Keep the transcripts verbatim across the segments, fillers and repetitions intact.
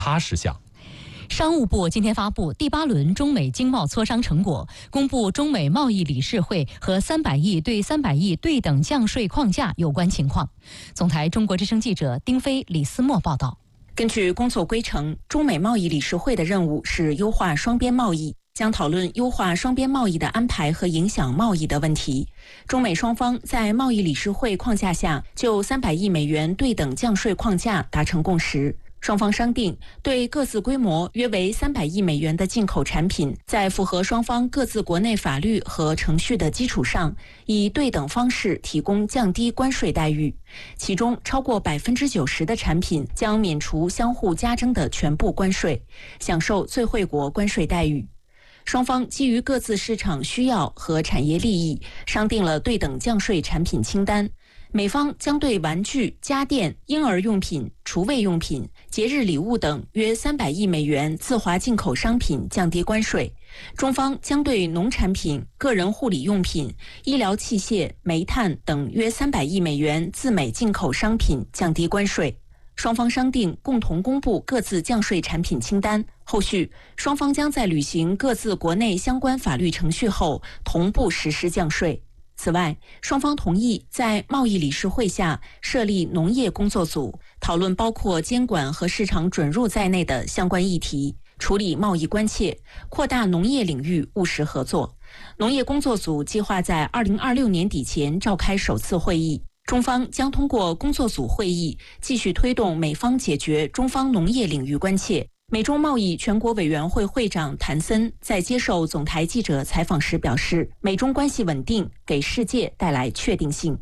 他事项。 商务部今天发布第八轮中美经贸磋商成果，公布中美贸易理事会和三百亿对三百亿对等降税框架有关情况。总台中国之声记者丁飞、李思墨报道。 根据工作规程，中美贸易理事会的任务是优化双边贸易，将讨论优化双边贸易的安排和影响贸易的问题。中美双方在贸易理事会框架下，就三百亿美元对等降税框架达成共识。双方商定，对各自规模约为三百亿美元的进口产品，在符合双方各自国内法律和程序的基础上，以对等方式提供降低关税待遇。其中，超过百分之九十的产品将免除相互加征的全部关税，享受最惠国关税待遇。双方基于各自市场需要和产业利益，商定了对等降税产品清单。美方将对玩具、家电、婴儿用品、厨卫用品、节日礼物等约三百亿美元自华进口商品降低关税，中方将对农产品、个人护理用品、医疗器械、煤炭等约三百亿美元自美进口商品降低关税。双方商定共同公布各自降税产品清单，后续双方将在履行各自国内相关法律程序后同步实施降税。此外，双方同意在贸易理事会下设立农业工作组，讨论包括监管和市场准入在内的相关议题，处理贸易关切，扩大农业领域务实合作。农业工作组计划在二零二六年底前召开首次会议，中方将通过工作组会议继续推动美方解决中方农业领域关切。美中贸易全国委员会会长谭森在接受总台记者采访时表示，美中关系稳定给世界带来确定性。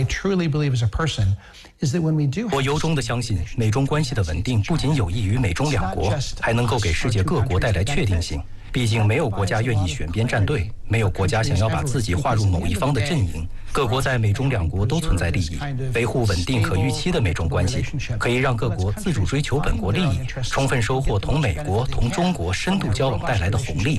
我由衷地相信，美中关系的稳定不仅有益于美中两国，还能够给世界各国带来确定性。毕竟没有国家愿意选边站队，没有国家想要把自己划入某一方的阵营。各国在美中两国都存在利益，维护稳定可预期的美中关系，可以让各国自主追求本国利益，充分收获同美国、同中国深度交往带来的红利。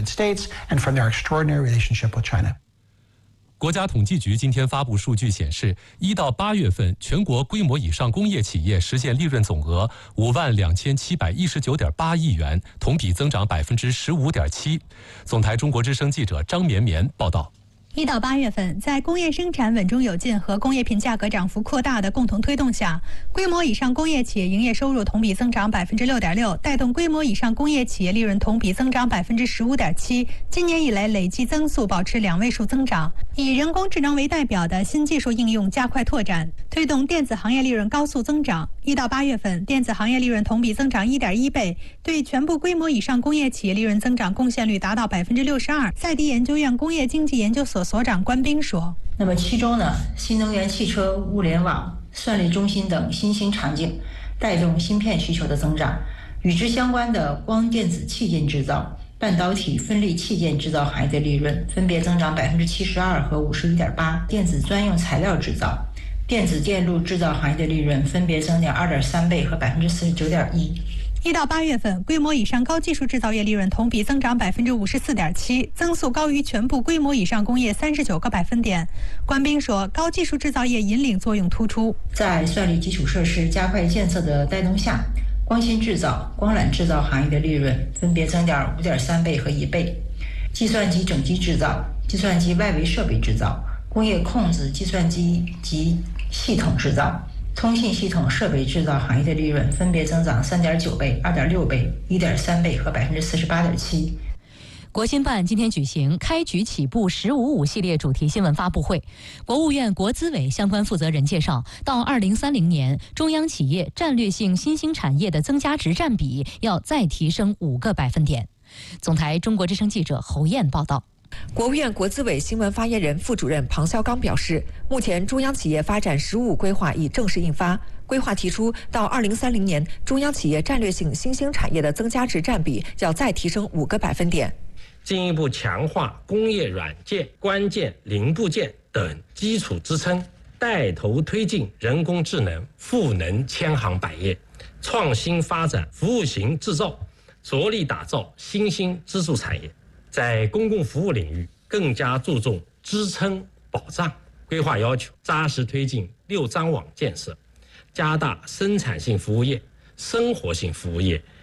国家统计局今天发布数据显示，一到八月份，全国规模以上工业企业实现利润总额五万两千七百一十九点八亿元，同比增长百分之十五点七。总台中国之声记者张绵绵报道。 一到八月份，在工业生产稳中有进和工业品价格涨幅扩大的共同推动下，规模以上工业企业营业收入同比增长百分之六点六，带动规模以上工业企业利润同比增长百分之十五点七。今年以来累计增速保持两位数增长。以人工智能为代表的新技术应用加快拓展，推动电子行业利润高速增长。一到八月份，电子行业利润同比增长一点一倍，对全部规模以上工业企业利润增长贡献率达到百分之六十二。赛迪研究院工业经济研究所所长关斌说：“ 那么其中呢，新能源汽车、物联网、算力中心等新兴场景带动芯片需求的增长，与之相关的光电子器件制造、半导体分立器件制造行业的利润分别增长百分之七十二和五十一点八，电子专用材料制造、电子电路制造行业的利润分别增长二点三倍和百分之四十九点一。” 一到八月份，规模以上高技术制造业利润同比增长百分之五十四点七，增速高于全部规模以上工业三十九个百分点。关斌说，高技术制造业引领作用突出。 在算力基础设施加快建设的带动下，光芯制造、光缆制造行业的利润分别增长五点三倍和一倍。计算机整机制造、计算机外围设备制造、工业控制计算机及系统制造、通信系统设备制造行业的利润分别增长三点九倍、二点六倍、一点三倍和百分之四十八点七。 国新办今天举行开局起步十五五系列主题新闻发布会，国务院国资委相关负责人介绍，到二零三零年，中央企业战略性新兴产业的增加值占比要再提升五个百分点。总台中国之声记者侯燕报道。 国务院国资委新闻发言人、副主任庞肖刚表示，目前中央企业发展“十五”规划已正式印发。规划提出，到二零三零年，中央企业战略性新兴产业的增加值占比要再提升五个百分点， 进一步强化工业软件、关键零部件等基础支撑，带头推进人工智能赋能千行百业，创新发展服务型制造，着力打造新兴支柱产业。在公共服务领域更加注重支撑保障，规划要求扎实推进六张网建设，加大生产性服务业、生活性服务业